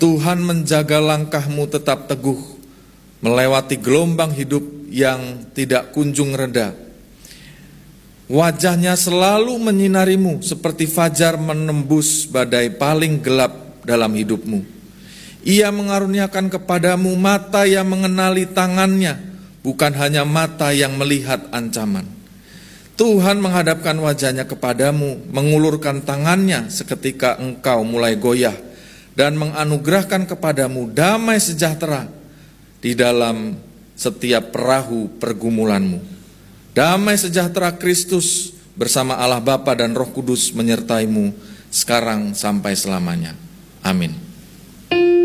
Tuhan menjaga langkahmu tetap teguh, melewati gelombang hidup yang tidak kunjung reda. Wajahnya selalu menyinarimu seperti fajar menembus badai paling gelap dalam hidupmu. Ia mengaruniakan kepadamu mata yang mengenali tangannya, bukan hanya mata yang melihat ancaman. Tuhan menghadapkan wajahnya kepadamu, mengulurkan tangannya seketika engkau mulai goyah, dan menganugerahkan kepadamu damai sejahtera di dalam setiap perahu pergumulanmu. Damai sejahtera Kristus bersama Allah Bapa dan Roh Kudus menyertaimu sekarang sampai selamanya. Amin.